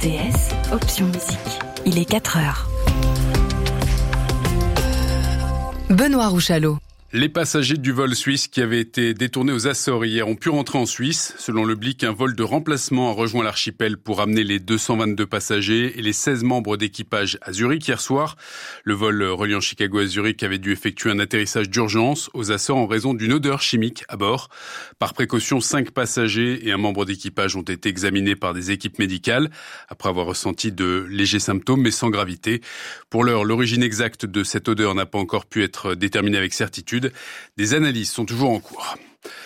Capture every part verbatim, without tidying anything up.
T S, option musique. Il est quatre heures. Benoît Rouchalot. Les passagers du vol suisse qui avait été détourné aux Açores hier ont pu rentrer en Suisse. Selon le Blick, un vol de remplacement a rejoint l'archipel pour amener les deux cent vingt-deux passagers et les seize membres d'équipage à Zurich hier soir. Le vol reliant Chicago à Zurich avait dû effectuer un atterrissage d'urgence aux Açores en raison d'une odeur chimique à bord. Par précaution, cinq passagers et un membre d'équipage ont été examinés par des équipes médicales après avoir ressenti de légers symptômes mais sans gravité. Pour l'heure, l'origine exacte de cette odeur n'a pas encore pu être déterminée avec certitude. Des analyses sont toujours en cours.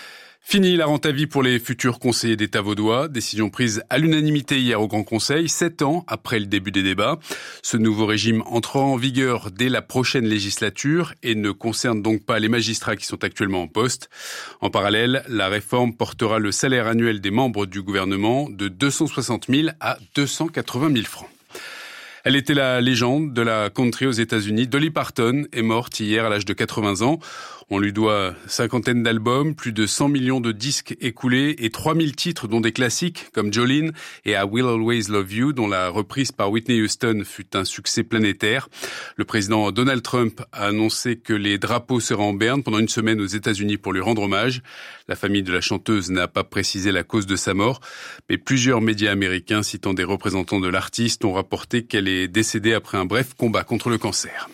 Fini la rente à vie pour les futurs conseillers d'État vaudois. Décision prise à l'unanimité hier au Grand Conseil, sept ans après le début des débats. Ce nouveau régime entrera en vigueur dès la prochaine législature et ne concerne donc pas les magistrats qui sont actuellement en poste. En parallèle, la réforme portera le salaire annuel des membres du gouvernement de deux cent soixante mille à deux cent quatre-vingt mille francs. Elle était la légende de la country aux États-Unis. Dolly Parton est morte hier à l'âge de quatre-vingts ans. On lui doit cinquantaine d'albums, plus de cent millions de disques écoulés et trois mille titres dont des classiques comme Jolene et I Will Always Love You dont la reprise par Whitney Houston fut un succès planétaire. Le président Donald Trump a annoncé que les drapeaux seraient en berne pendant une semaine aux États-Unis pour lui rendre hommage. La famille de la chanteuse n'a pas précisé la cause de sa mort, mais plusieurs médias américains citant des représentants de l'artiste ont rapporté qu'elle est décédée après un bref combat contre le cancer.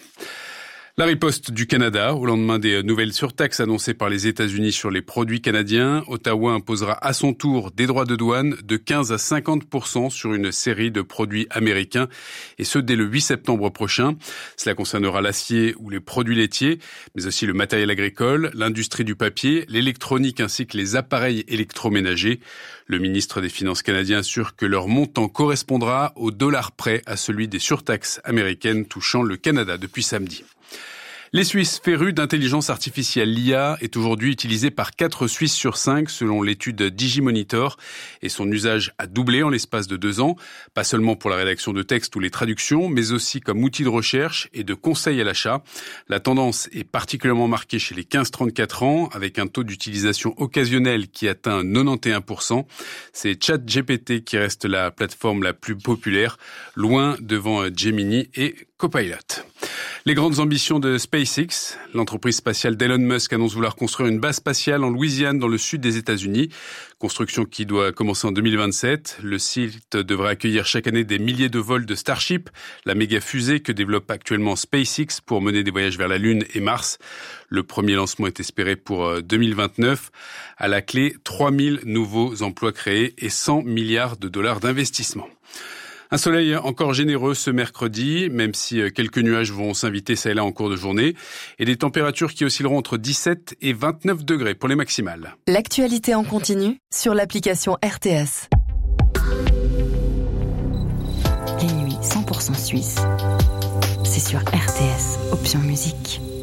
La riposte du Canada, au lendemain des nouvelles surtaxes annoncées par les États-Unis sur les produits canadiens, Ottawa imposera à son tour des droits de douane de quinze à cinquante pour cent sur une série de produits américains, et ce dès le huit septembre prochain. Cela concernera l'acier ou les produits laitiers, mais aussi le matériel agricole, l'industrie du papier, l'électronique ainsi que les appareils électroménagers. Le ministre des Finances canadien assure que leur montant correspondra au dollar près à celui des surtaxes américaines touchant le Canada depuis samedi. Les Suisses férus d'intelligence artificielle, l'I A, est aujourd'hui utilisée par quatre Suisses sur cinq selon l'étude Digimonitor et son usage a doublé en l'espace de deux ans, pas seulement pour la rédaction de textes ou les traductions, mais aussi comme outil de recherche et de conseil à l'achat. La tendance est particulièrement marquée chez les quinze trente-quatre ans avec un taux d'utilisation occasionnelle qui atteint quatre-vingt-onze pour cent. C'est ChatGPT qui reste la plateforme la plus populaire, loin devant Gemini et Copilot. Les grandes ambitions de SpaceX, l'entreprise spatiale d'Elon Musk annonce vouloir construire une base spatiale en Louisiane dans le sud des États-Unis. Construction qui doit commencer en deux mille vingt-sept. Le site devrait accueillir chaque année des milliers de vols de Starship, la méga fusée que développe actuellement SpaceX pour mener des voyages vers la Lune et Mars. Le premier lancement est espéré pour deux mille vingt-neuf. À la clé, trois mille nouveaux emplois créés et cent milliards de dollars d'investissement. Un soleil encore généreux ce mercredi, même si quelques nuages vont s'inviter ça et là en cours de journée, et des températures qui oscilleront entre dix-sept et vingt-neuf degrés pour les maximales. L'actualité en continu sur l'application R T S. Les nuits cent pour cent suisses, c'est sur R T S, option musique.